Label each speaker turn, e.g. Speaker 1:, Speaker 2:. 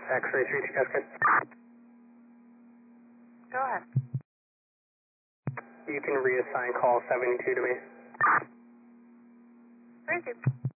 Speaker 1: X-ray 3 Cascade.
Speaker 2: Go ahead.
Speaker 1: You can reassign call 72 to me.
Speaker 2: Thank you.